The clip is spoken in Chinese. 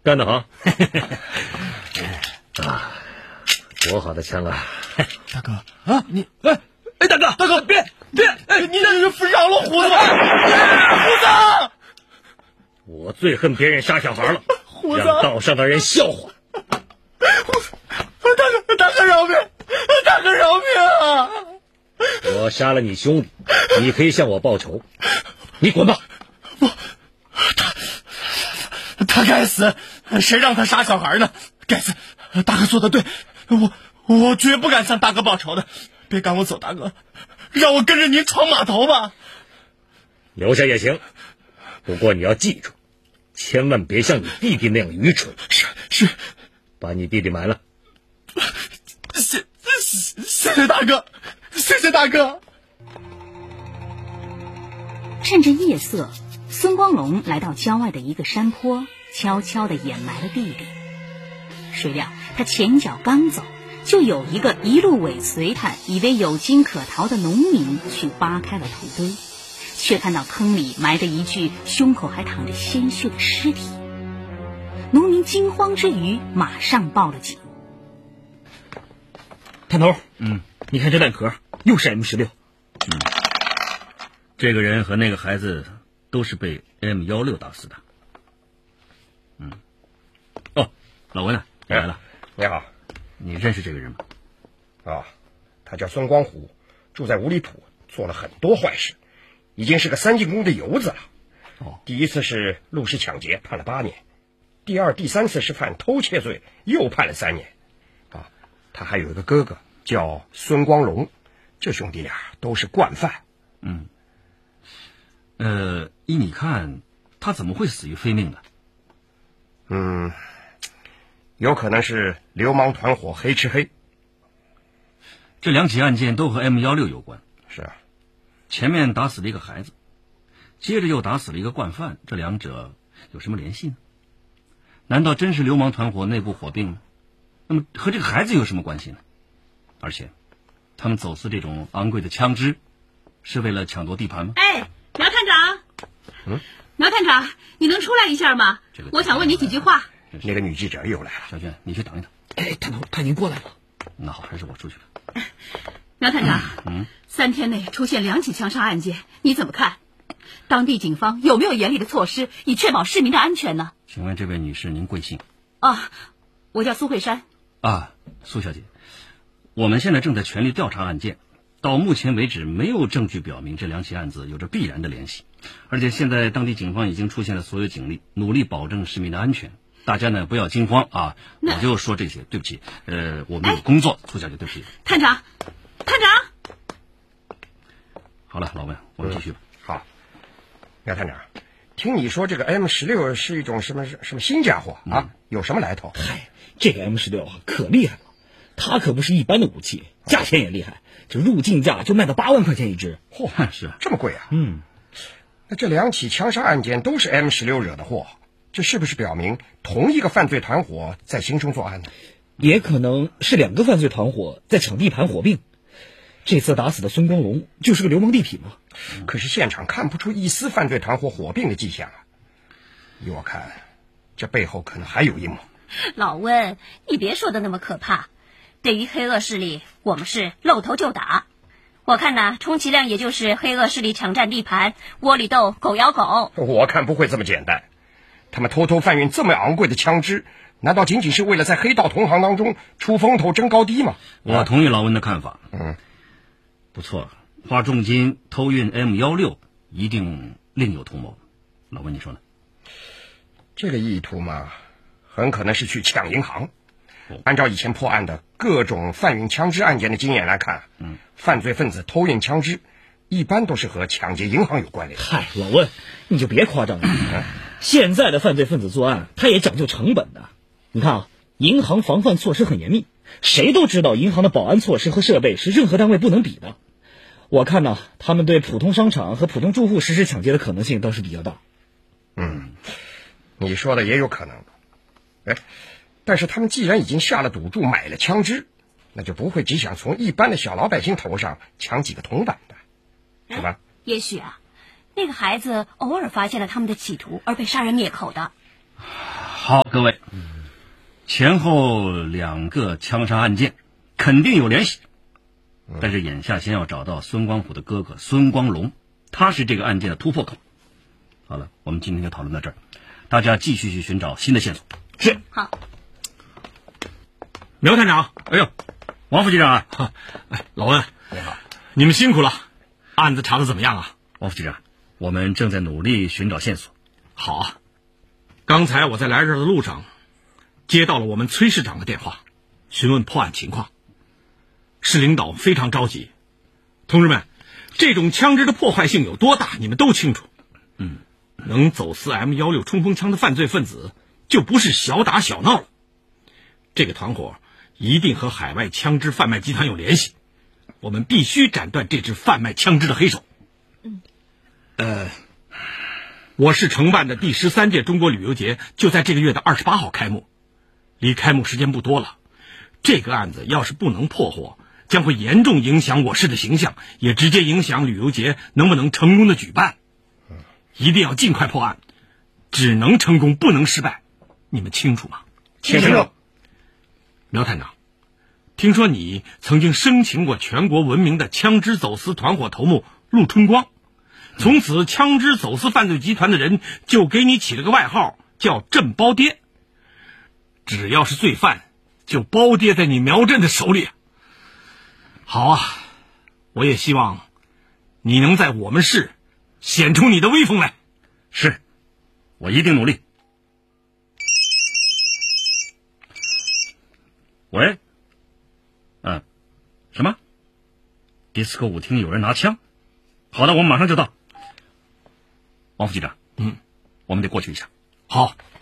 干得好！啊，多好的枪啊！ 大哥啊，你大哥，别，你这是扶上了胡子吗？胡子！ 我最恨别人杀小孩了， 胡子， 让道上的人笑话。 大哥饶命！大哥饶命啊！ 我杀了你兄弟，你可以向我报仇。你滚吧！ 他该死，谁让他杀小孩呢？该死！大哥说的对，我绝不敢向大哥报仇的。别赶我走，大哥，让我跟着您闯码头吧。 留下也行，不过你要记住，千万别像你弟弟那样愚蠢。 是， 把你弟弟埋了。 谢谢大哥，谢谢大哥。 趁着夜色，孙光荣来到郊外的一个山坡，悄悄地掩埋了弟弟。谁料他前脚刚走，就有一个一路尾随他，以为有金可逃的农民去扒开了土堆，却看到坑里埋着一具胸口还淌着鲜血的尸体。农民惊慌之余，马上报了警。 探头，你看这弹壳，又是 M16。 这个人和那个孩子都是被 M16打死的。哦，老文啊，你来了。 你好。 你认识这个人吗？ 他叫孙光虎，住在五里埔，做了很多坏事，已经是个三进宫的游子了。第一次是入室抢劫，判了8年；第二、第三次是犯偷窃罪，又判了3年。他还有一个哥哥叫孙光荣，这兄弟俩都是惯犯。 依你看，他怎么会死于非命呢？ 有可能是流氓团伙黑吃黑。 这2起案件都和 M16有关。 是啊， 前面打死了一个孩子，接着又打死了一个惯犯，这两者有什么联系呢？难道真是流氓团伙内部火并吗？那么和这个孩子有什么关系呢？而且他们走私这种昂贵的枪支是为了抢夺地盘吗？ 苗探长，苗探长，你能出来一下吗？我想问你几句话。 那个女记者又来了。 小娟，你去等一等。 探头，他已经过来了。 那好，还是我出去吧。 苗探长，3天内出现2起枪杀案件，你怎么看？当地警方有没有严厉的措施以确保市民的安全呢？ 请问这位女士您贵姓？ 我叫苏慧珊。 苏小姐，我们现在正在全力调查案件，到目前为止没有证据表明这2起案子有着必然的联系，而且现在当地警方已经出现了所有警力，努力保证市民的安全。大家呢不要惊慌啊！我就说这些，对不起，我们有工作，苏小姐，对不起。 探长。 好了，老文，我们继续吧。 好，苗探长，听你说这个 M16是一种什么新家伙啊？有什么来头？ 这个 M16可厉害了，它可不是一般的武器，价钱也厉害，这入境价就卖到8万块钱一支。 是这么贵啊？那这2起枪杀案件都是 M16惹的祸，这是不是表明同一个犯罪团伙在行凶作案呢？ 也可能是2个犯罪团伙在抢地盘火并。这次打死的孙光荣就是个流氓地痞嘛。 可是现场看不出一丝犯罪团伙火并的迹象啊。依我看，这背后可能还有阴谋。 老温，你别说的那么可怕。对于黑恶势力，我们是露头就打。我看呢，充其量也就是黑恶势力抢占地盘，窝里斗，狗咬狗。 我看不会这么简单。他们偷偷贩运这么昂贵的枪支，难道仅仅是为了在黑道同行当中出风头争高低吗？ 我同意老温的看法。不错，花重金偷运 M16，一定另有图谋。老温，你说呢？ 这个意图嘛，很可能是去抢银行。按照以前破案的各种贩运枪支案件的经验来看，犯罪分子偷运枪支一般都是和抢劫银行有关联。 老温，你就别夸张了。现在的犯罪分子作案，他也讲究成本的。你看银行防范措施很严密，谁都知道银行的保安措施和设备是任何单位不能比的。我看他们对普通商场和普通住户实施抢劫的可能性倒是比较大。 你说的也有可能。但是他们既然已经下了赌注买了枪支，那就不会只想从一般的小老百姓头上抢几个铜板的，是吧？ 也许那个孩子偶尔发现了他们的企图而被杀人灭口的。 好，各位，前后2个枪杀案件肯定有联系，但是眼下先要找到孙光虎的哥哥孙光龙，他是这个案件的突破口。好了，我们今天就讨论到这儿，大家继续去寻找新的线索。 是。 好。 苗探长， 哎呦，王副局长啊， 老温， 你好， 你们辛苦了，案子查得怎么样啊？ 王副局长，我们正在努力寻找线索。 好啊，刚才我在来这儿的路上，接到了我们崔市长的电话，询问破案情况。市领导非常着急，同志们，这种枪支的破坏性有多大，你们都清楚。能走私 M16冲锋枪的犯罪分子，就不是小打小闹了。这个团伙一定和海外枪支贩卖集团有联系，我们必须斩断这支贩卖枪支的黑手。我市承办的第13届中国旅游节就在这个月的28号开幕，离开幕时间不多了。这个案子要是不能破获，将会严重影响我市的形象，也直接影响旅游节能不能成功的举办。一定要尽快破案，只能成功不能失败，你们清楚吗？ 清楚。 苗探长，听说你曾经生擒过全国闻名的枪支走私团伙头目陆春光，从此枪支走私犯罪集团的人就给你起了个外号，叫镇包爹。只要是罪犯，就包爹在你苗镇的手里。好啊，我也希望你能在我们市显出你的威风来。 是，我一定努力。喂，什么？迪斯科舞厅有人拿枪？好的，我们马上就到。王副局长，我们得过去一下。 好。